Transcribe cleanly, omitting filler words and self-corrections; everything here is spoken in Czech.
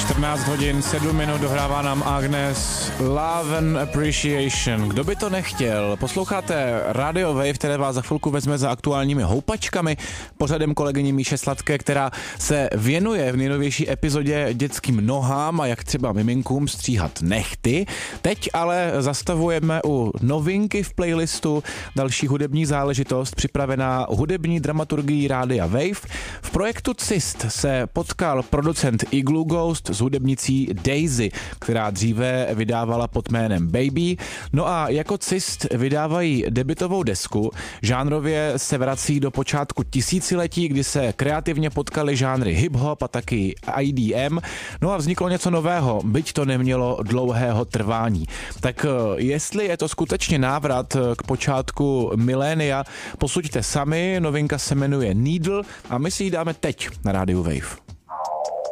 14 hodin, 7 minut, dohrává nám Agnes Love and Appreciation. Kdo by to nechtěl? Posloucháte Radio Wave, které vás za chvilku vezme za aktuálními houpačkami, pořadem kolegyně Míše Sladké, která se věnuje v nejnovější epizodě dětským nohám a jak třeba miminkům stříhat nehty. Teď ale zastavujeme u novinky v playlistu, další hudební záležitost připravená hudební dramaturgií Rádia Wave. V projektu Cyst se potkal producent Igloo Ghost s hudebnicí Daisy, která dříve vydávala pod jménem Baby. No a jako Cyst vydávají debutovou desku. Žánrově se vrací do počátku tisíciletí, kdy se kreativně potkaly žánry hip-hop a taky IDM. No a vzniklo něco nového, byť to nemělo dlouhého trvání. Tak jestli je to skutečně návrat k počátku milénia, posuďte sami. Novinka se jmenuje Needle a my si ji dáme teď na rádiu Wave.